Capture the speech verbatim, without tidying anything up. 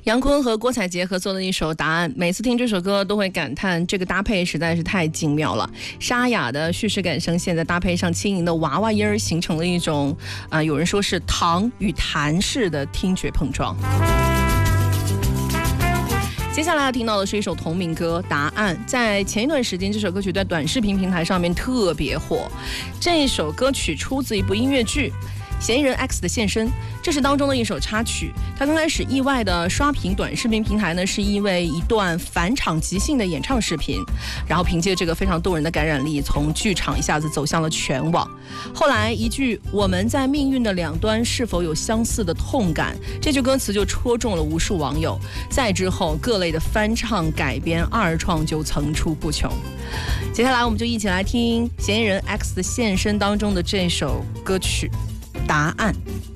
杨坤和郭采洁合作的一首《答案》，每次听这首歌都会感叹这个搭配实在是太精妙了。沙哑的叙事感声线再搭配上轻盈的娃娃音儿，形成了一种啊、呃，有人说是糖与痰式的听觉碰撞。接下来要听到的是一首同名歌《答案》。在前一段时间，这首歌曲在短视频平台上面特别火。这首歌曲出自一部音乐剧《嫌疑人 X 的现身》，这是当中的一首插曲。它刚开始意外的刷屏短视频平台呢，是因为一段返场即兴的演唱视频，然后凭借这个非常动人的感染力，从剧场一下子走向了全网。后来一句“我们在命运的两端是否有相似的痛感”，这句歌词就戳中了无数网友。再之后，各类的翻唱、改编、二创就层出不穷。接下来，我们就一起来听《嫌疑人 X 的现身》当中的这首歌曲。答案。